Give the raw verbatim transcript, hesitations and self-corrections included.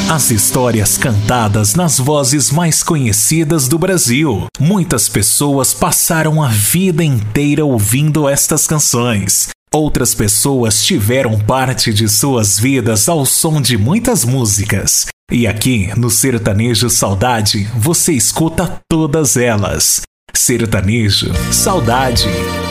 As histórias cantadas nas vozes mais conhecidas do Brasil. Muitas pessoas passaram a vida inteira ouvindo estas canções. Outras pessoas tiveram parte de suas vidas ao som de muitas músicas. E aqui, no Sertanejo Saudade, você escuta todas elas. Sertanejo Saudade.